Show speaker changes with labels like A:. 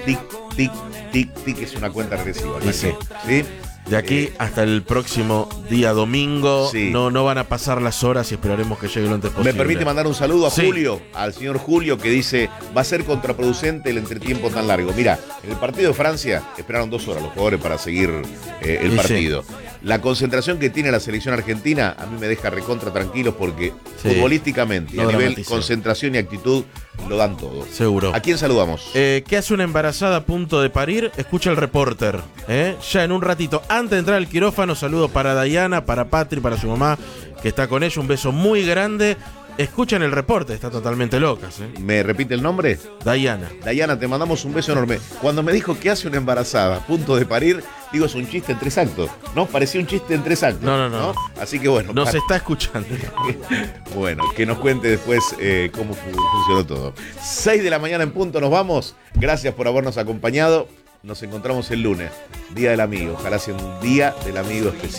A: tic, tic, tic, tic, es una cuenta regresiva.
B: Sí.
A: ¿Sí?
B: De aquí hasta el próximo día domingo,
A: sí.
B: no van a pasar las horas y esperaremos que llegue lo antes posible.
A: ¿Me permite mandar un saludo a
B: Sí.
A: Julio, al señor Julio, que dice, va a ser contraproducente el entretiempo tan largo? Mira, en el partido de Francia esperaron 2 horas los jugadores para seguir el partido. Sí. La concentración que tiene la selección argentina a mí me deja recontra tranquilos porque futbolísticamente, a nivel concentración y actitud, lo dan todo.
B: Seguro.
A: ¿A quién saludamos?
B: ¿Qué hace una embarazada a punto de parir? Escucha el reporter. Ya en un ratito, antes de entrar al quirófano, saludo para Dayana, para Patri, para su mamá, que está con ella. Un beso muy grande. Escuchen el reporte, está totalmente locas.
A: ¿Me repite el nombre?
B: Dayana.
A: Dayana, te mandamos un beso enorme. Cuando me dijo que hace una embarazada a punto de parir, digo, es un chiste en 3 actos. ¿No? Parecía un chiste en 3 actos.
B: No.
A: Así que bueno.
B: Nos está escuchando.
A: Bueno, que nos cuente después cómo funcionó todo. 6 de la mañana en punto, nos vamos. Gracias por habernos acompañado. Nos encontramos el lunes, Día del Amigo. Ojalá sea un Día del Amigo especial.